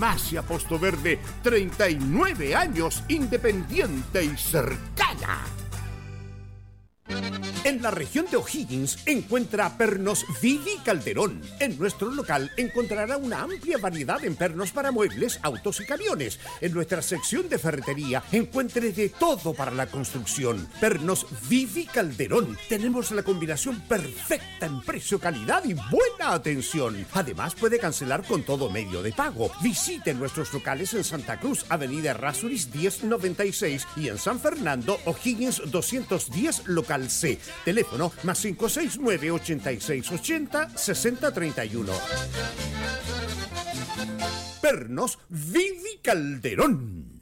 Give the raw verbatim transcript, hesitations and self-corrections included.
Farmacia Posto Verde, treinta y nueve años, independiente y cercana. En la región de O'Higgins encuentra Pernos Vivi Calderón. En nuestro local encontrará una amplia variedad en pernos para muebles, autos y camiones. En nuestra sección de ferretería encuentre de todo para la construcción. Pernos Vivi Calderón. Tenemos la combinación perfecta en precio, calidad y buena atención. Además puede cancelar con todo medio de pago. Visite nuestros locales en Santa Cruz, Avenida Errázuriz diez noventa y seis y en San Fernando, O'Higgins doscientos diez, local C. Teléfono más cinco seis nueve, ochenta y seis ochenta, sesenta treinta y uno. Pernos Vivi Calderón.